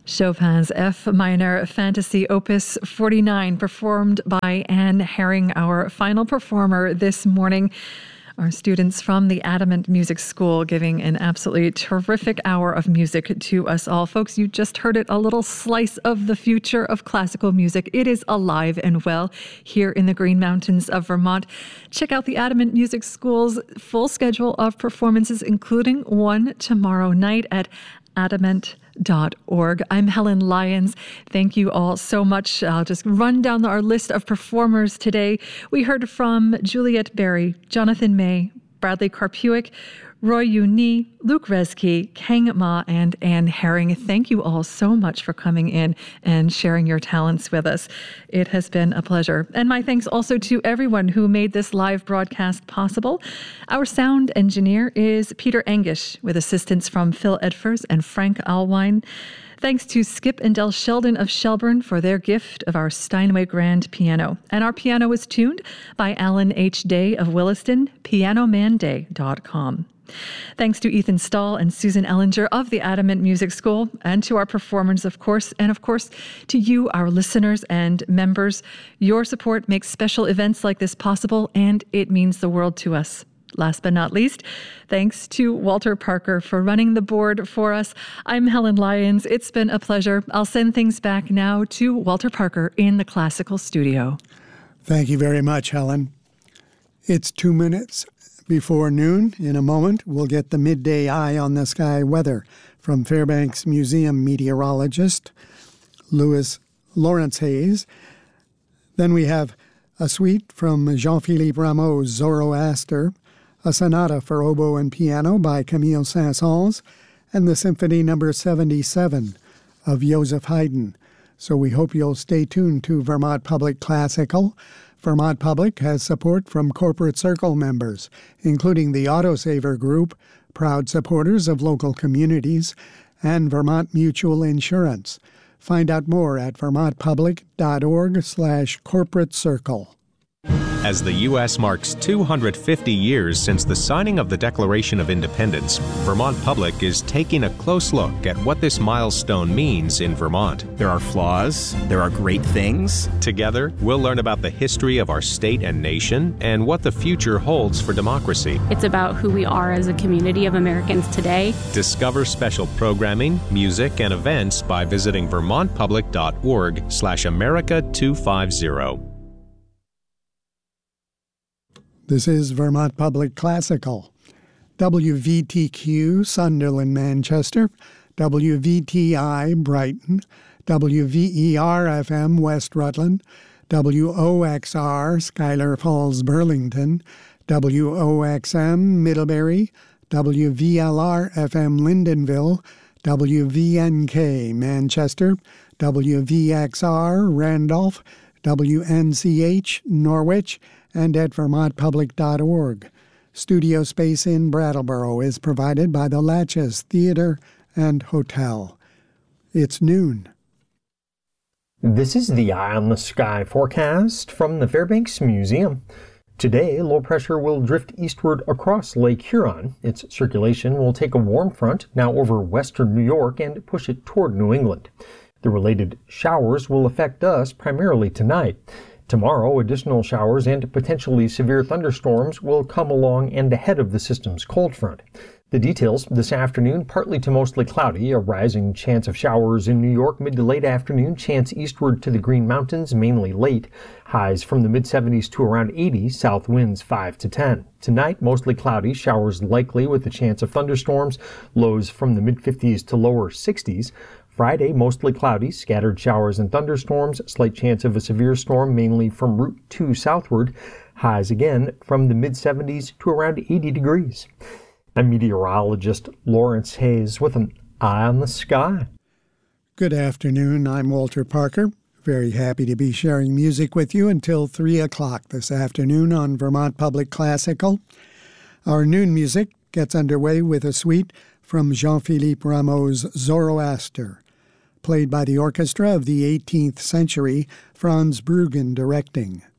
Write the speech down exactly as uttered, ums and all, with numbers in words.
Chopin's F minor Fantasy Opus forty-nine, performed by Anne Herring, our final performer this morning. Our students from the Adamant Music School giving an absolutely terrific hour of music to us all. Folks, you just heard it, a little slice of the future of classical music. It is alive and well here in the Green Mountains of Vermont. Check out the Adamant Music School's full schedule of performances, including one tomorrow night at adamant dot org. I'm Helen Lyons. Thank you all so much. I'll just run down our list of performers today. We heard from Juliet Berry, Jonathan May, Bradley Karpuik, Roy Uni, Luke Reski, Kang Ma, and Anne Herring. Thank you all so much for coming in and sharing your talents with us. It has been a pleasure. And my thanks also to everyone who made this live broadcast possible. Our sound engineer is Peter Angish, with assistance from Phil Edfers and Frank Alwine. Thanks to Skip and Del Sheldon of Shelburne for their gift of our Steinway Grand piano. And our piano was tuned by Alan H. Day of Williston, piano man day dot com. Thanks to Ethan Stahl and Susan Ellinger of the Adamant Music School, and to our performers, of course, and of course, to you, our listeners and members. Your support makes special events like this possible, and it means the world to us. Last but not least, thanks to Walter Parker for running the board for us. I'm Helen Lyons. It's been a pleasure. I'll send things back now to Walter Parker in the classical studio. Thank you very much, Helen. It's two minutes before noon. In a moment, we'll get the midday eye on the sky weather from Fairbanks Museum meteorologist Louis Lawrence Hayes. Then we have a suite from Jean-Philippe Rameau's Zoroaster, a sonata for oboe and piano by Camille Saint-Saëns, and the Symphony Number seventy-seven of Joseph Haydn. So we hope you'll stay tuned to Vermont Public Classical. Vermont Public has support from Corporate Circle members, including the Autosaver Group, proud supporters of local communities, and Vermont Mutual Insurance. Find out more at vermontpublic.org slash corporate circle. As the U S marks two hundred fifty years since the signing of the Declaration of Independence, Vermont Public is taking a close look at what this milestone means in Vermont. There are flaws, there are great things. Together, we'll learn about the history of our state and nation and what the future holds for democracy. It's about who we are as a community of Americans today. Discover special programming, music, and events by visiting vermontpublic.org slash America 250. This is Vermont Public Classical. W V T Q, Sunderland, Manchester. W V T I, Brighton. W V E R F M, West Rutland. W O X R, Schuyler Falls, Burlington. W O X M, Middlebury. W V L R F M, Lyndonville. W V N K, Manchester. W V X R, Randolph. W N C H, Norwich, and at vermont public dot org. Studio space in Brattleboro is provided by the Latches Theater and Hotel. It's noon. This is the Eye on the Sky forecast from the Fairbanks Museum. Today, low pressure will drift eastward across Lake Huron. Its circulation will take a warm front now over western New York and push it toward New England. The related showers will affect us primarily tonight. Tomorrow, additional showers and potentially severe thunderstorms will come along and ahead of the system's cold front. The details this afternoon, partly to mostly cloudy, a rising chance of showers in New York mid to late afternoon, chance eastward to the Green Mountains, mainly late. Highs from the mid seventies to around eighty, south winds five to ten. Tonight, mostly cloudy, showers likely with a chance of thunderstorms, lows from the mid fifties to lower sixties. Friday, mostly cloudy, scattered showers and thunderstorms, slight chance of a severe storm mainly from Route two southward. Highs again from the mid seventies to around eighty degrees. I'm meteorologist Lawrence Hayes with an eye on the sky. Good afternoon. I'm Walter Parker. Very happy to be sharing music with you until three o'clock this afternoon on Vermont Public Classical. Our noon music gets underway with a suite from Jean-Philippe Rameau's Zoroaster, played by the orchestra of the eighteenth century, Franz Bruggen directing.